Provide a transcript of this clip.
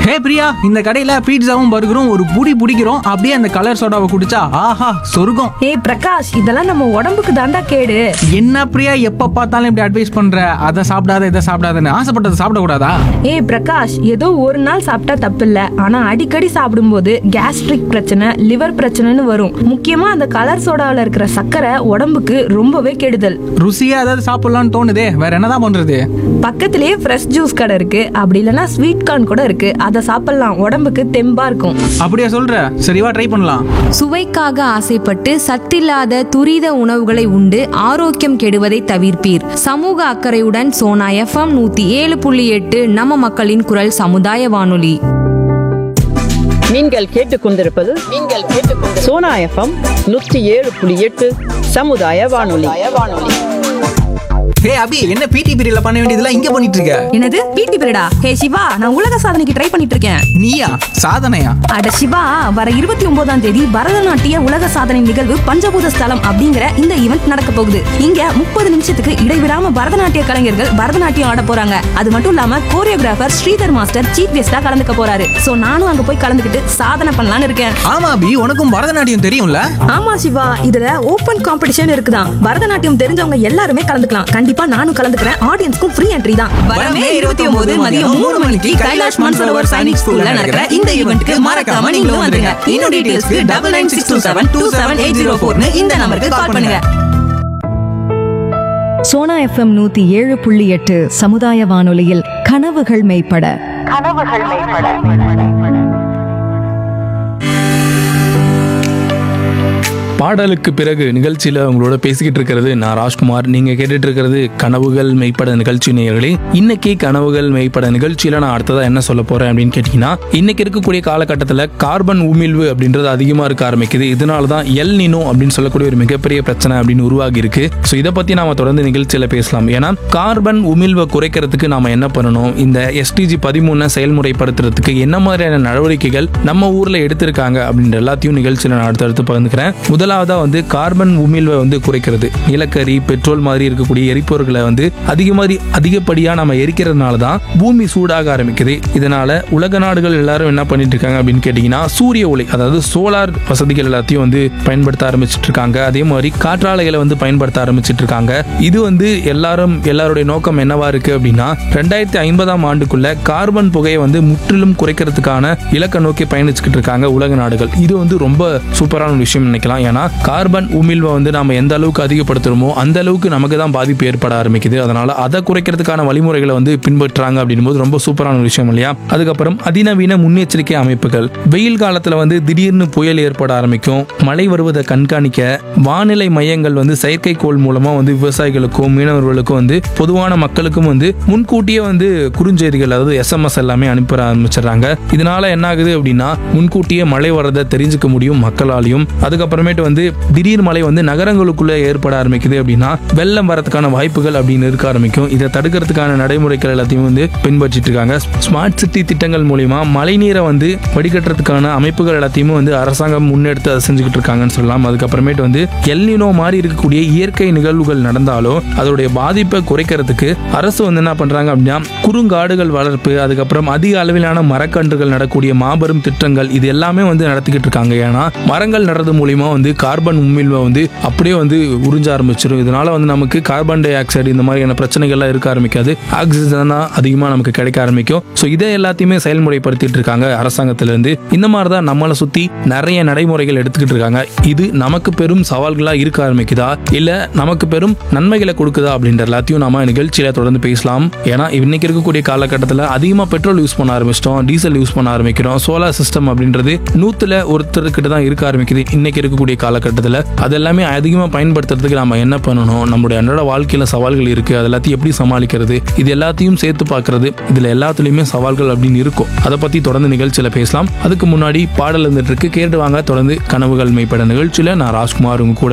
ஹே பிரியா, இந்த கடையில பீட்சாவும் பர்கரும் ஒரு புடி பிடிக்கிறோம். அப்படியே அந்த கலர் சோடாவை குடிச்சா ஆஹா சொர்க்கம். ஏய் பிரகாஷ், இதெல்லாம் நம்ம உடம்புக்கு தாண்டா கேடு. என்ன பிரியா, எப்ப பார்த்தாலும் இப்படி அட்வைஸ் பண்ற? அதை சாப்பிடாத இதை சாப்பிடாதன்னு ஆசைப்பட்டதை சாப்பிடக்கூடாதா? ஏய் பிரகாஷ், ஏதோ ஒரு நாள் சாப்பிட்டா தப்பில்ல, ஆனா அடிக்கடி சாப்பிடும்போது கேஸ்ட்ரிக் பிரச்சனை, லிவர் பிரச்சனைன்னு வரும். முக்கியமா அந்த கலர் சோடாவில் இருக்கிற சர்க்கரை உடம்புக்கு ரொம்பவே கெடுதல். ருசியா ஏதாவது சாப்பிடலாம்னு தோணுதே, வேற என்னதான் பண்றது? பக்கத்திலேயே ஃப்ரெஷ் ஜூஸ் கடை இருக்கு, அப்படி இல்லைன்னா ஸ்வீட் கார்ன் கூட இருக்கு, அதை சாப்பிடலாம். உடம்புக்கு தெம்பா இருக்கும். அப்படியா சொல்ற? சரிவா, ட்ரை பண்ணலாம். சுவைக்காக ஆசைப்பட்டு சத்தில்லாத துரித உணவுகளை உண்டு ஆரோக்கியம் கெடுவதை தவிர்ப்பீர். சமூக அக்கறையுடன் சோனா FM 107.8 நம்ம மக்களின் குரல் சமுதாய வானொலி. நீங்கள் கேட்டுக்கொண்டிருப்பது சோனா FM 107.8 சமுதாய வானொலி. ஹே அபி, என்ன பிடி பீரியட்ல பண்ண வேண்டியதெல்லாம் இங்க பண்ணிட்டு இருக்க? என்னது பிடி பீரியடா? ஹே சிவா, நான் உலக சாதனைக்கு ட்ரை பண்ணிட்டு இருக்கேன். நீயா? சாதனையா? அட சிவா, வர 29ஆம் தேதி பரதநாட்டிய உலக சாதனை நிகழ்வு பஞ்சபூத ஸ்தலம் அப்படிங்கிற இந்த ஈவெண்ட் நடக்க போகுது. இங்க 30 நிமிஷத்துக்கு இடைவிடாம பரதநாட்டிய கலைஞர்கள் பரதநாட்டியம் ஆட போறாங்க. அது மட்டும் இல்லாம கோரியோகிராஃபர் ஸ்ரீதர் மாஸ்டர் சீஃப் கெஸ்டா கலந்துக்க போறாரு. சோ நானும் அங்க போய் கலந்துக்கிட்டு சாதனை பண்ணலாம்னு இருக்கேன். ஆமா அபி, உனக்கும் பரதநாட்டியம் தெரியும்ல? ஆமா சிவா, இதுல ஓபன் காம்படிஷன் இருக்குதான். பரதநாட்டியம் தெரிஞ்சவங்க எல்லாருமே கலந்துக்கலாம். கண்டிப்பா நானும் கலந்துக்கிறேன். ஆடியன்ஸ்க்கும் ஃப்ரீ என்ட்ரி தான். வரமே 29 மதியம் 3 மணிக்கு கைலாஷ் மன்சரோவர் சைனிக் ஸ்கூல்ல நடக்கிற இந்த ஈவென்ட்க்கு மறக்காம நீங்களும் வந்துருங்க. இன்னும் டீடைல்ஸ்க்கு 9962727804 இந்த நம்பருக்கு கால் பண்ணுங்க. சோனா FM 107.8 சமுதாய வானொலியில் கனவுகள் மெய்ப்பட. பாடலுக்கு பிறகு நிகழ்ச்சியில் உங்களோட பேசிக்கிட்டு இருக்கிறது நான் ராஜ்குமார். நீங்க கேட்டுட்டு இருக்கிறது கனவுகள் மெய்ப்பட நிகழ்ச்சி நேயர்களே. இன்னைக்கு கனவுகள் மெய்ப்பட நிகழ்ச்சியில நான் அடுத்ததா என்ன சொல்ல போறேன் அப்படின்னு கேட்டீங்கன்னா, இன்னைக்கு இருக்கக்கூடிய காலகட்டத்தில் கார்பன் உமிழ்வு அப்படின்றது அதிகமா இருக்க ஆரம்பிக்குது. இதனாலதான் எல் நினோ அப்படின்னு சொல்லக்கூடிய ஒரு மிகப்பெரிய பிரச்சனை அப்படின்னு உருவாகி இருக்கு. ஸோ இதை பத்தி நாம தொடர்ந்து நிகழ்ச்சியில பேசலாம். ஏன்னா கார்பன் உமிழ்வை குறைக்கிறதுக்கு நாம என்ன பண்ணணும், இந்த SDG 13 செயல்முறைப்படுத்துறதுக்கு என்ன மாதிரியான நடவடிக்கைகள் நம்ம ஊர்ல எடுத்திருக்காங்க அப்படின்ற எல்லாத்தையும் நிகழ்ச்சியில நான் அடுத்தடுத்து பகிர்ந்துக்கிறேன். முதலாவதா வந்து கார்பன் உமிழ்வை வந்து குறைக்கிறது. நிலக்கரி, பெட்ரோல் மாதிரி இருக்கக்கூடிய எரிபொருட்களை வந்து அதிகப்படியா நம்ம எரிக்கிறதுனால தான் பூமி சூடாக ஆரம்பிக்குது. இதனால உலக நாடுகள் எல்லாரும் என்ன பண்ணிட்டு இருக்காங்க அப்படின்னு கேட்டீங்கன்னா, சூரிய ஒளி அதாவது சோலார் வசதிகள் எல்லாத்தையும் வந்து பயன்படுத்த ஆரம்பிச்சிட்டு இருக்காங்க. அதே மாதிரி காற்றாலைகளை வந்து பயன்படுத்த ஆரம்பிச்சிட்டு இருக்காங்க. இது வந்து எல்லாருடைய நோக்கம் என்னவா இருக்கு அப்படின்னா, 2050ஆம் ஆண்டுக்குள்ள கார்பன் புகையை வந்து முற்றிலும் குறைக்கிறதுக்கான இலக்கை நோக்கி பயணிச்சுக்கிட்டு இருக்காங்க உலக நாடுகள். இது வந்து ரொம்ப சூப்பரான விஷயம் நினைக்கலாம். ஏன்னா கார்பன் உமிழ்வை வந்து நாம எந்த அளவுக்கு அதிகப்படுத்துறோமோ அந்த அளவுக்கு நமக்கு தான் பாதிப்பு ஏற்பட ஆரம்பிக்குது. அதனால அதை குறைக்கிறதுக்கான வழிமுறைகளை வந்து பின்பற்றாங்க அப்படின்னும் போது ரொம்ப சூப்பரான விஷயம் இல்லையா? அதுக்கப்புறம் அதிநவீன முன்னெச்சரிக்கை அமைப்புகள். வெயில் காலத்துல வந்து திடீர்னு புயல் ஏற்பட ஆரம்பிக்கும். மழை வருவதை கண்காணிக்க வானிலை மையங்கள் வந்து செயற்கைக்கோள் மூலமா வந்து விவசாயிகளுக்கும் மீனவர்களுக்கும் வந்து பொதுவான மக்களுக்கும் வந்து முன்கூட்டியே வந்து குறுஞ்செய்திகள் அதாவது SMS எல்லாமே அனுப்ப ஆரம்பிச்சிடறாங்க. இதனால என்ன ஆகுது அப்படின்னா, முன்கூட்டியே மழை வரதை தெரிஞ்சுக்க முடியும் மக்களாலையும். அதுக்கப்புறமேட்டு வந்து திடீர் மழை வந்து நகரங்களுக்குள்ள ஏற்பட ஆரம்பிக்குது அப்படின்னா வெள்ளம் வரதுக்கான வாய்ப்புகள் அப்படின்னு இருக்க ஆரம்பிக்கும். இதை தடுக்கிறதுக்கான நடைமுறைகள் எல்லாத்தையும் வந்து பின்பற்றிட்டு இருக்காங்க. ஸ்மார்ட் சிட்டி திட்டங்கள் மூலியமா மழை நீரை வந்து வடிகட்டுறதுக்கான அமைப்புகள் எல்லாத்தையும் வந்து அரசாங்கம் முன்னெடுத்து அதை செஞ்சுக்கிட்டு இருக்காங்கன்னு சொல்லலாம். அதுக்கப்புறமேட்டு வந்து எல் நினோ மாதிரி இருக்கக்கூடிய இயற்கை நிகழ்வுகள் நடந்தாலும் அதோடைய பாதிப்பை குறைக்கிறதுக்கு அரசு வந்து என்ன பண்றாங்க அப்படின்னா, குறுங்காடுகள் வளர்ப்பு, அதுக்கப்புறம் அதிக அளவிலான மரக்கன்றுகள் நடக்கூடிய மாபெரும் திட்டங்கள் இது எல்லாமே வந்து நடத்திக்கிட்டு இருக்காங்க. ஏன்னா மரங்கள் நடுறது மூலியமா வந்து கார்பன் உமிழ்வை வந்து அப்படியே வந்து உறிஞ்ச ஆரம்பிச்சிடும். இதனால வந்து நமக்கு கார்பன் டை ஆக்சைடு இந்த மாதிரியான பிரச்சனைகள்லாம் இருக்க ஆரம்பிக்காது. ஆக்சிஜன் தான் அதிகமாக நமக்கு கிடைக்க ஆரம்பிக்கும். ஸோ இதை எல்லாத்தையுமே செயல்முறைப்படுத்திட்டு இருக்காங்க அரசாங்கத்திலிருந்து. இந்த மாதிரி தான் நம்மளை சுற்றி நிறைய நடைமுறைகள் எடுத்துக்கிட்டு இருக்காங்க. இது நமக்கு பெரும் சவால்களாக இருக்க ஆரம்பிக்குதா இல்ல நமக்கு பெரும் நன்மைகளை கொடுக்குதா அப்படின்ற எல்லாத்தையும் நம்ம நிகழ்ச்சியில தொடர்ந்து பேசலாம். ஏன்னா இன்னைக்கு இருக்கக்கூடிய காலகட்டத்தில் அதிகமாக பெட்ரோல் யூஸ் பண்ண ஆரம்பிச்சிட்டோம், டீசல் யூஸ் பண்ண ஆரம்பிக்கிறோம். சோலார் சிஸ்டம் அப்படின்றது 100ல் ஒருத்தர்கிட்ட தான் இருக்க ஆரம்பிக்குது இன்னைக்கு இருக்கக்கூடிய காலகட்டத்தில். அதெல்லாமே அதிகமாக பயன்படுத்துறதுக்கு நம்ம என்ன பண்ணணும், நம்மளுடைய அன்றாட வாழ்க்கையில் சவால்கள் இருக்கு, அது எல்லாத்தையும் எப்படி சமாளிக்கிறது, இது எல்லாத்தையும் சேர்த்து பார்க்கறது. இதுல எல்லாத்துலயுமே சவால்கள் அப்படின்னு இருக்கும். அதை பத்தி தொடர்ந்து நிகழ்ச்சியில பேசலாம். அதுக்கு முன்னாடி பாடல் இருந்துட்டு இருக்கு, கேட்டு வாங்க. தொடர்ந்து கனவுகள் மெய்ப்பட நிகழ்ச்சியில நான் ராஜ்குமார் உங்க கூட